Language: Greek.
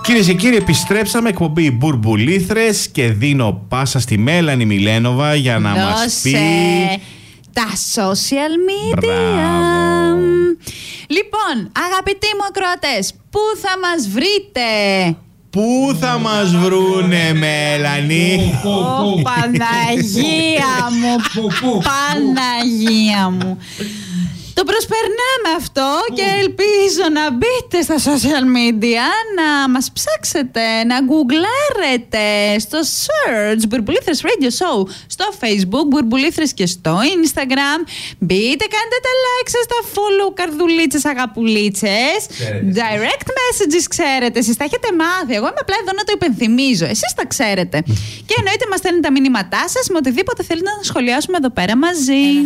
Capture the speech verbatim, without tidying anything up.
Κυρίες και κύριοι, επιστρέψαμε, εκπομπή Μπουρμπουλήθρες, και δίνω πάσα στη Μέλανη Μιλένοβα για να Δώσε μας πει τα social media. Μπράβο. Λοιπόν, αγαπητοί μου ακροατές, πού θα μας βρείτε? Πού θα μας βρούνε, Μέλανη? Ω, Παναγία μου, Παναγία μου. Το προσπερνάμε αυτό και ελπίζω να μπείτε στα social media, να μας ψάξετε, να γκουγκλάρετε στο search Μπουρμπουλήθρες Radio Show στο Facebook, Μπουρμπουλήθρες και στο Instagram. Μπείτε, κάντε τα like σας, τα follow, καρδουλίτσες, αγαπουλίτσες. Direct messages ξέρετε, εσείς τα έχετε μάθει. Εγώ είμαι απλά εδώ να το υπενθυμίζω. Εσείς τα ξέρετε. Και εννοείται μας στέλνετε τα μηνύματά σας με οτιδήποτε θέλετε να σχολιάσουμε εδώ πέρα μαζί.